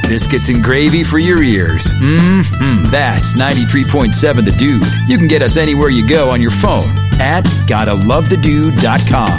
biscuits and gravy for your ears. That's 93.7 The Dude. You can get us anywhere you go on your phone at gottalovethedude.com.